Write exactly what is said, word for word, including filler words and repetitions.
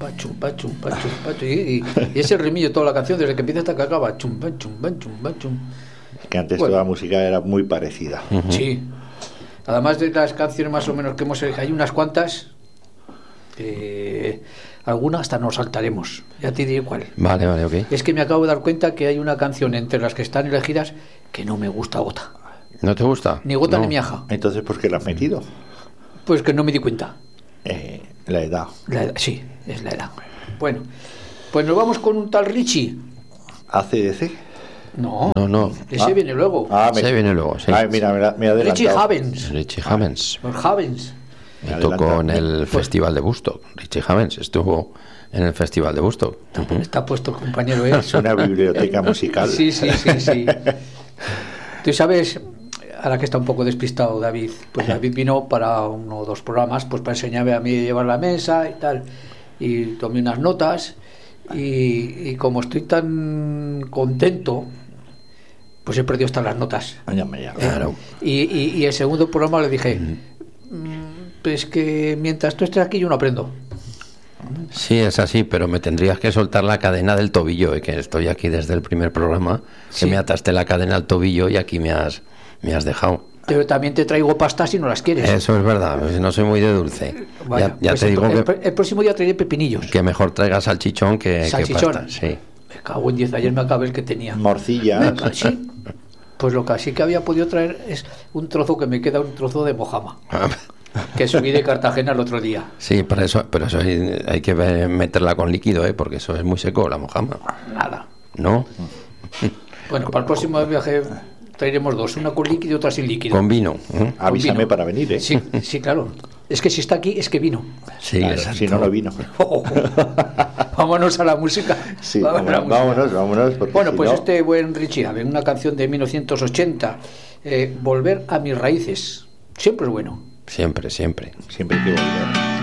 chumpa, chumpa, chumpa, chumpa, y, y, y ese ritmillo toda la canción desde que empieza hasta que acaba, chumpa, chumpa, chumpa, chumpa. Es que antes Bueno. toda la música era muy parecida. Uh-huh. Sí. Además de las canciones más o menos que hemos elegido, hay unas cuantas, eh, algunas hasta nos saltaremos. Ya te diré cuál. Vale, vale, ok. Es que me acabo de dar cuenta que hay una canción entre las que están elegidas que no me gusta gota. ¿No te gusta? Ni gota No. ni miaja. Entonces, ¿por qué la has metido? Pues que no me di cuenta. Eh, la edad. La edad. Sí, es la edad. Bueno, pues nos vamos con un tal Richie. ¿A C D C? No, No, no. ese Ah. viene luego. Ah, Se viene luego, sí. Ay, mira, mira, me he adelantado. Richie Havens. Richie Havens. Los Havens. Me he Tocó en adelantado. el Festival de Woodstock. Richie Havens estuvo en el Festival de Woodstock. Está puesto el compañero, ¿eh? Es una biblioteca musical. Sí, sí, sí, sí. Tú sabes, ahora que está un poco despistado David, pues David vino para uno o dos programas, pues para enseñarme a mí a llevar la mesa y tal, y tomé unas notas, y, y como estoy tan contento, pues he perdido hasta las notas. Vaya, vaya. Claro. Y, y, y el segundo programa le dije, "Mm, pues que mientras tú estés aquí yo no aprendo". Sí, es así, pero me tendrías que soltar la cadena del tobillo, eh, que estoy aquí desde el primer programa, que Sí. me ataste la cadena al tobillo y aquí me has, me has dejado. Pero también te traigo pastas si no las quieres. Eso es verdad, pues no soy muy de dulce. Vaya, ya ya pues te el, digo el, que, el próximo día traeré pepinillos. que mejor traigas salchichón que, que Salchichón. pasta. Sí. Me cago en diez, ayer me acabé el que tenía. Morcilla. Sí. Pues lo que sí que había podido traer es un trozo que me queda, un trozo de mojama, que subí de Cartagena el otro día. Sí, para eso, pero eso hay, hay que ve- meterla con líquido, ¿eh? Porque eso es muy seco, la mojama. Nada. ¿No? Bueno, para el próximo viaje traeremos dos, una con líquido y otra sin líquido. Con vino. ¿eh? Avísame vino. para venir, ¿eh? Sí, sí, claro. Es que si está aquí, es que vino. Sí, Claro, exacto. si no, no vino. Vámonos a la música. Sí, Vámonos a la música. vámonos, vámonos. Porque Bueno, si pues no- este buen Richie Havens, una canción de mil novecientos ochenta, eh, Volver a mis raíces. Siempre es bueno. Siempre, siempre. Siempre hay que volver.